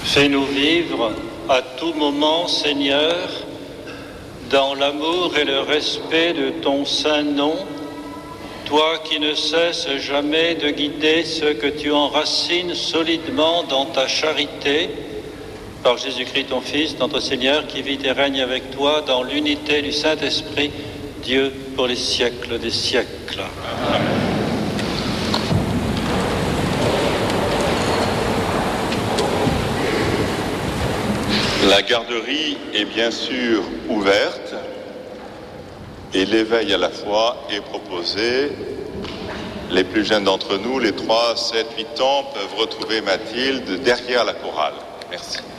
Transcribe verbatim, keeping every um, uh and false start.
Fais-nous vivre à tout moment, Seigneur, dans l'amour et le respect de ton saint nom, toi qui ne cesses jamais de guider ceux que tu enracines solidement dans ta charité, par Jésus-Christ ton Fils, notre Seigneur, qui vit et règne avec toi dans l'unité du Saint-Esprit, Dieu pour les siècles des siècles. Amen. La garderie est bien sûr ouverte et l'éveil à la foi est proposé. Les plus jeunes d'entre nous, les trois, sept, huit ans, peuvent retrouver Mathilde derrière la chorale. Merci.